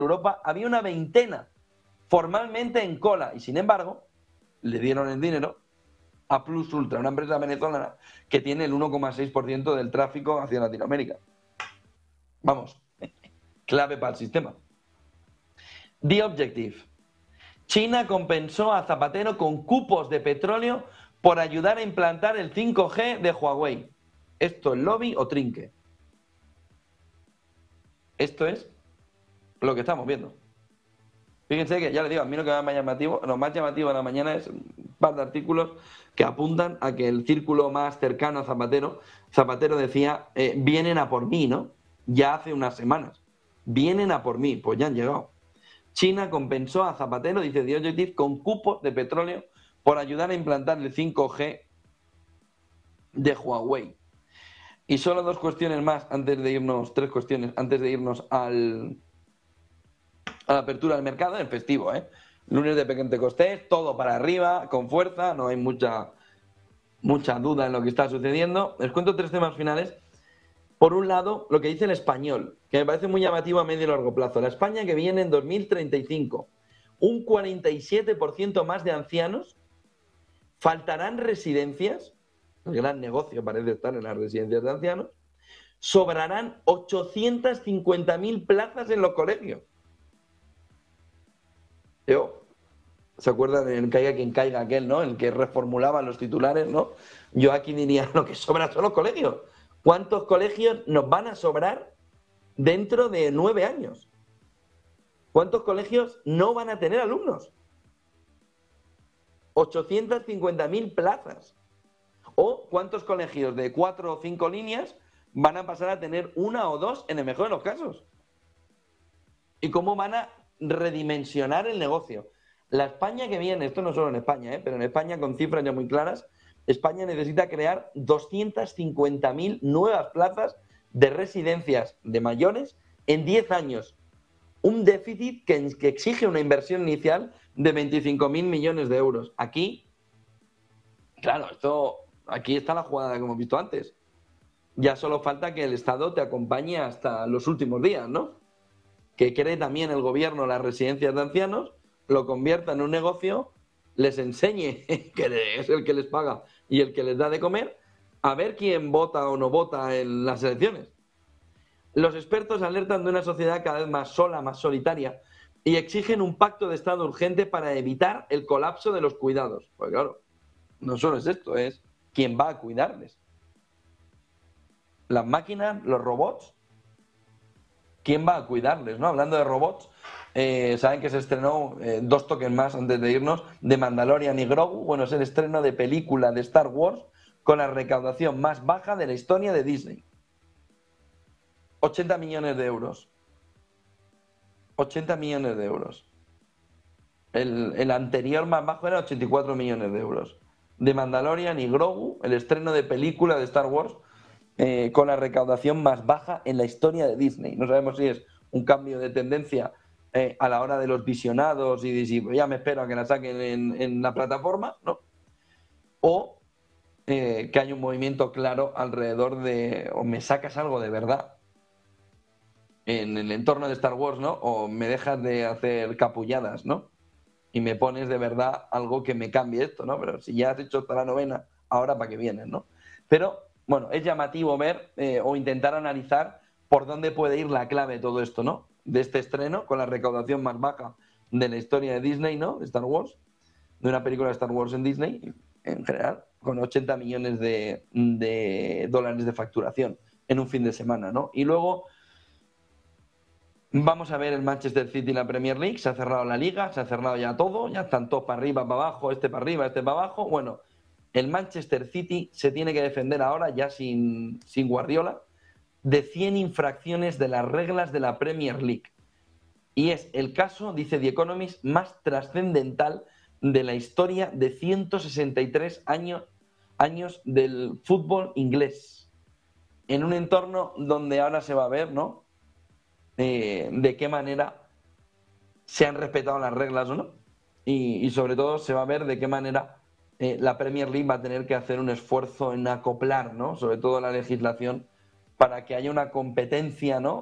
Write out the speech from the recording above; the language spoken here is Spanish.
Europa había una veintena formalmente en cola y sin embargo le dieron el dinero a Plus Ultra, una empresa venezolana que tiene el 1,6% del tráfico hacia Latinoamérica. Vamos, clave para el sistema. The Objective. China compensó a Zapatero con cupos de petróleo por ayudar a implantar el 5G de Huawei. ¿Esto es lobby o trinque? Esto es lo que estamos viendo. Fíjense que, ya les digo, a mí lo más llamativo de la mañana es un par de artículos que apuntan a que el círculo más cercano a Zapatero decía, vienen a por mí, ¿no? Ya hace unas semanas. Vienen a por mí, pues ya han llegado. China compensó a Zapatero, dice The Objective, con cupos de petróleo por ayudar a implantar el 5G de Huawei. Y solo tres cuestiones más antes de irnos a la apertura del mercado, en festivo, lunes de Pentecostés, todo para arriba, con fuerza, no hay mucha duda en lo que está sucediendo. Les cuento tres temas finales. Por un lado, lo que dice el Español, que me parece muy llamativo a medio y largo plazo. La España que viene en 2035, un 47% más de ancianos, faltarán residencias, el gran negocio parece estar en las residencias de ancianos, sobrarán 850.000 plazas en los colegios. ¿Se acuerdan del caiga quien caiga aquel, ¿no? El que reformulaba los titulares, ¿no? Yo aquí diría, lo que sobra son los colegios. ¿Cuántos colegios nos van a sobrar dentro de 9 años? ¿Cuántos colegios no van a tener alumnos? 850.000 plazas. ¿O cuántos colegios de 4 o 5 líneas van a pasar a tener 1 o 2 en el mejor de los casos? ¿Y cómo van a redimensionar el negocio? La España que viene, esto no solo en España, pero en España con cifras ya muy claras, España necesita crear 250.000 nuevas plazas de residencias de mayores en 10 años. Un déficit que exige una inversión inicial de 25.000 millones de euros. Aquí, claro, aquí está la jugada que hemos visto antes. Ya solo falta que el Estado te acompañe hasta los últimos días, ¿no? Que cree también el gobierno las residencias de ancianos, lo convierta en un negocio, les enseñe, que es el que les paga y el que les da de comer, a ver quién vota o no vota en las elecciones. Los expertos alertan de una sociedad cada vez más sola, más solitaria, y exigen un pacto de Estado urgente para evitar el colapso de los cuidados. Pues claro, no solo es esto, es quién va a cuidarles. Las máquinas, los robots, ¿quién va a cuidarles, no? Hablando de robots, saben que se estrenó 2 toques más antes de irnos, de Mandalorian y Grogu. Bueno, es el estreno de película de Star Wars con la recaudación más baja de la historia de Disney. 80 millones de euros. 80 millones de euros. El anterior más bajo era 84 millones de euros. De Mandalorian y Grogu, el estreno de película de Star Wars, con la recaudación más baja en la historia de Disney. No sabemos si es un cambio de tendencia a la hora de los visionados y de si ya me espero a que la saquen en la plataforma, ¿no? O que hay un movimiento claro alrededor de o me sacas algo de verdad en el entorno de Star Wars, ¿no? O me dejas de hacer capulladas, ¿no? Y me pones de verdad algo que me cambie esto, ¿no? Pero si ya has hecho hasta la novena, ahora para qué vienes, ¿no? Pero bueno, es llamativo ver o intentar analizar por dónde puede ir la clave de todo esto, ¿no? De este estreno, con la recaudación más baja de la historia de Disney, ¿no? De Star Wars, de una película de Star Wars en Disney, en general, con 80 millones de dólares de facturación en un fin de semana, ¿no? Y luego vamos a ver el Manchester City en la Premier League, se ha cerrado la liga, se ha cerrado ya todo, ya están todos para arriba, para abajo, este para arriba, este para abajo. Bueno, el Manchester City se tiene que defender ahora, ya sin Guardiola, de 100 infracciones de las reglas de la Premier League. Y es el caso, dice The Economist, más trascendental de la historia de 163 años del fútbol inglés. En un entorno donde ahora se va a ver, ¿no? De qué manera se han respetado las reglas o no. Y sobre todo se va a ver de qué manera la Premier League va a tener que hacer un esfuerzo en acoplar, ¿no? Sobre todo la legislación, para que haya una competencia, ¿no?